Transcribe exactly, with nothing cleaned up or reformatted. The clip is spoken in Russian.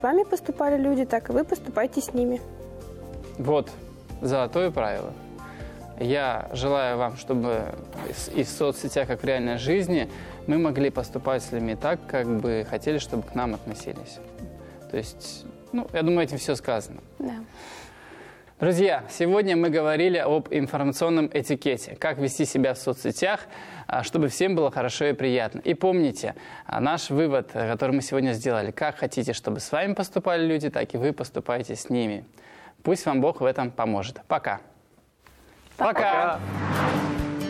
С вами поступали люди, так и вы поступайте с ними. Вот золотое правило. Я желаю вам, чтобы и в соцсетях, как в реальной жизни, мы могли поступать с людьми так, как бы хотели, чтобы к нам относились. То есть, ну, я думаю, этим все сказано. Да. Друзья, сегодня мы говорили об информационном этикете, как вести себя в соцсетях, чтобы всем было хорошо и приятно. И помните, наш вывод, который мы сегодня сделали, как хотите, чтобы с вами поступали люди, так и вы поступаете с ними. Пусть вам Бог в этом поможет. Пока. Пока. Пока.